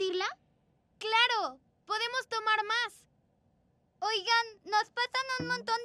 repetirla? ¡Claro! ¡Podemos tomar más! Oigan, nos pasan un montón